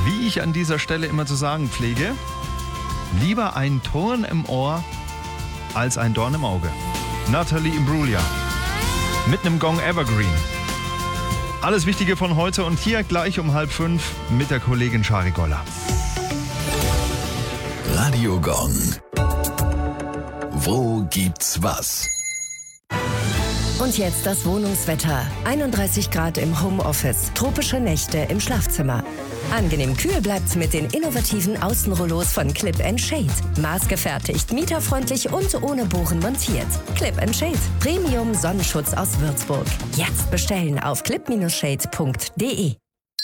wie ich an dieser Stelle immer zu sagen pflege, lieber ein Dorn im Ohr als ein Dorn im Auge. Natalie Imbruglia mit einem Gong Evergreen. Alles Wichtige von heute und hier gleich um 4:30 mit der Kollegin Shari Goller. Radio Gong. Wo gibt's was? Und jetzt das Wohnungswetter. 31 Grad im Homeoffice, tropische Nächte im Schlafzimmer. Angenehm kühl bleibt's mit den innovativen Außenrollos von Clip & Shade. Maßgefertigt, mieterfreundlich und ohne Bohren montiert. Clip & Shade, Premium Sonnenschutz aus Würzburg. Jetzt bestellen auf clip-shade.de.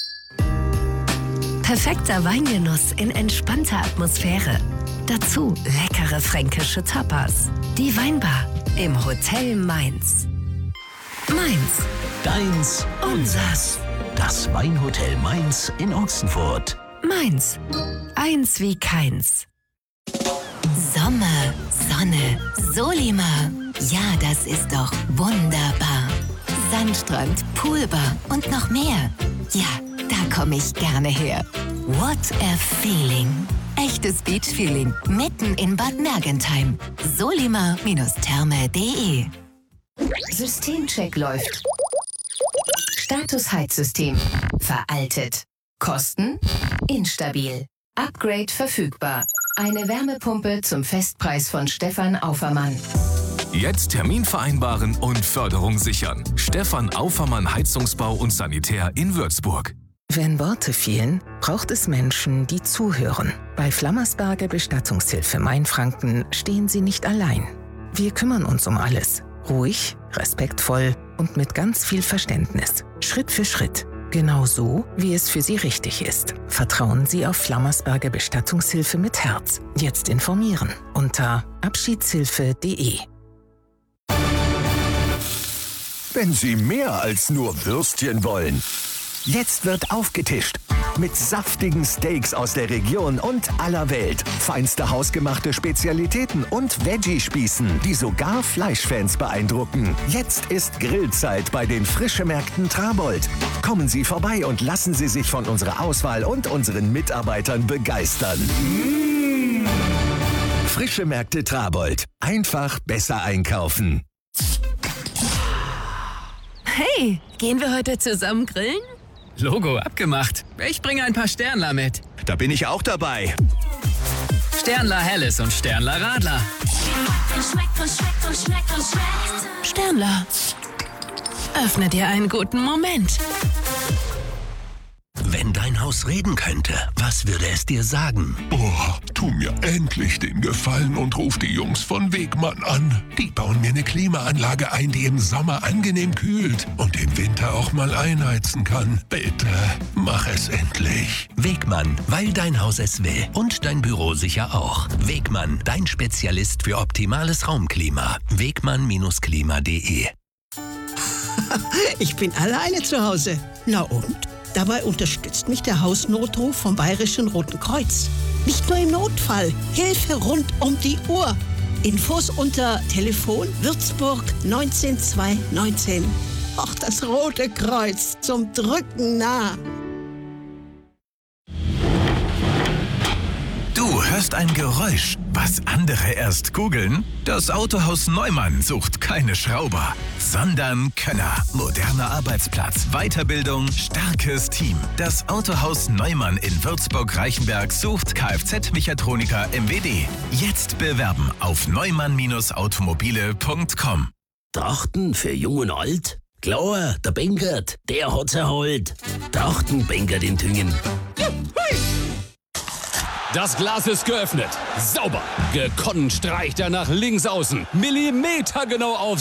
Perfekter Weingenuss in entspannter Atmosphäre. Dazu leckere fränkische Tapas. Die Weinbar im Hotel Mainz. Mainz. Deins, unsers. Das Weinhotel Mainz in Ochsenfurt. Mainz. Eins wie keins. Sommer, Sonne, Solima. Ja, das ist doch wunderbar. Sandstrand, Poolbar und noch mehr. Ja, da komme ich gerne her. What a feeling. Echtes Beach-Feeling mitten in Bad Mergentheim. Solima-therme.de. Systemcheck läuft. Status Heizsystem. Veraltet. Kosten? Instabil. Upgrade verfügbar. Eine Wärmepumpe zum Festpreis von Stefan Aufermann. Jetzt Termin vereinbaren und Förderung sichern. Stefan Aufermann Heizungsbau und Sanitär in Würzburg. Wenn Worte fehlen, braucht es Menschen, die zuhören. Bei Flammersberger Bestattungshilfe Mainfranken stehen Sie nicht allein. Wir kümmern uns um alles. Ruhig, respektvoll und mit ganz viel Verständnis. Schritt für Schritt. Genau so, wie es für Sie richtig ist. Vertrauen Sie auf Flammersberger Bestattungshilfe mit Herz. Jetzt informieren unter abschiedshilfe.de. Wenn Sie mehr als nur Würstchen wollen. Jetzt wird aufgetischt. Mit saftigen Steaks aus der Region und aller Welt. Feinste hausgemachte Spezialitäten und Veggie-Spießen, die sogar Fleischfans beeindrucken. Jetzt ist Grillzeit bei den Frischemärkten Trabold. Kommen Sie vorbei und lassen Sie sich von unserer Auswahl und unseren Mitarbeitern begeistern. Frischemärkte Trabold. Einfach besser einkaufen. Hey, gehen wir heute zusammen grillen? Logo abgemacht. Ich bringe ein paar Sternler mit. Da bin ich auch dabei. Sternler Helles und Sternler Radler. Sternler. Öffne dir einen guten Moment. Wenn dein Haus reden könnte, was würde es dir sagen? Oh, tu mir endlich den Gefallen und ruf die Jungs von Wegmann an. Die bauen mir eine Klimaanlage ein, die im Sommer angenehm kühlt und im Winter auch mal einheizen kann. Bitte, mach es endlich. Wegmann, weil dein Haus es will und dein Büro sicher auch. Wegmann, dein Spezialist für optimales Raumklima. Wegmann-klima.de. Ich bin alleine zu Hause. Na und? Dabei unterstützt mich der Hausnotruf vom Bayerischen Roten Kreuz. Nicht nur im Notfall, Hilfe rund um die Uhr. Infos unter Telefon Würzburg 19219. Ach, das Rote Kreuz, zum Drücken nah. Du hörst ein Geräusch, was andere erst googeln? Das Autohaus Neumann sucht keine Schrauber, sondern Könner. Moderner Arbeitsplatz, Weiterbildung, starkes Team. Das Autohaus Neumann in Würzburg-Reichenberg sucht Kfz-Mechatroniker MWD. Jetzt bewerben auf neumann-automobile.com. Trachten für Jung und Alt? Klar, der Benkert, der hat's erholt. Trachten Benkert in Tüngen. Das Glas ist geöffnet. Sauber. Gekonnt streicht er nach links außen. Millimetergenau auf